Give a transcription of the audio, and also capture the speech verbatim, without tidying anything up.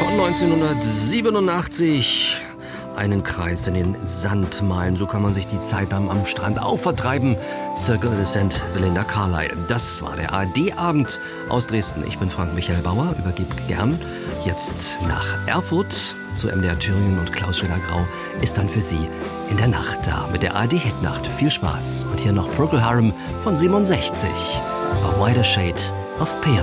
von neunzehnhundertsiebenundachtzig. Einen Kreis in den Sand malen, so kann man sich die Zeit am, am Strand auch vertreiben. Circle de Saint Belinda Carlisle. Das war der A R D-Abend aus Dresden. Ich bin Frank Michael Bauer, übergebe gern jetzt nach Erfurt zu M D R Thüringen und Klaus Schöner-Grau ist dann für Sie in der Nacht da mit der A R D-Hitnacht. Viel Spaß. Und hier noch Procol Harum von siebenundsechzig. A Wider Shade of Pale.